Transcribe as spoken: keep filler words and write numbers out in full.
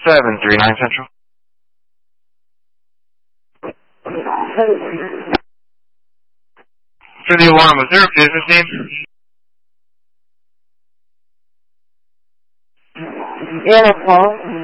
seven three nine Central. For the alarm, was there a business name? Anna Paul.